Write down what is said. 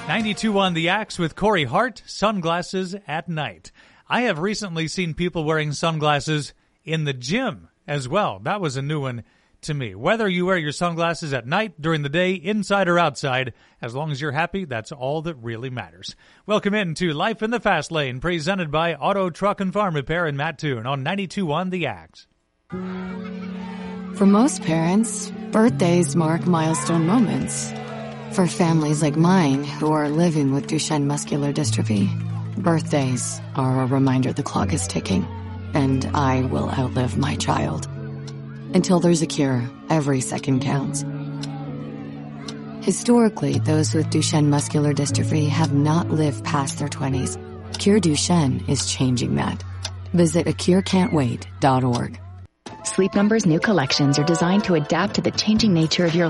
92 on the Axe with Corey Hart, sunglasses at night. I have recently seen people wearing sunglasses in the gym as well. That was a new one to me. Whether you wear your sunglasses at night, during the day, inside or outside, as long as you're happy, that's all that really matters. Welcome into Life in the Fast Lane, presented by Auto, Truck, and Farm Repair and Matt Toon on 92 on the Axe. For most parents, birthdays mark milestone moments. For families like mine who are living with Duchenne muscular dystrophy, birthdays are a reminder the clock is ticking, and I will outlive my child. Until there's a cure, every second counts. Historically, those with Duchenne muscular dystrophy have not lived past their 20s. Cure Duchenne is changing that. Visit acurecan'twait.org. Sleep Number's new collections are designed to adapt to the changing nature of your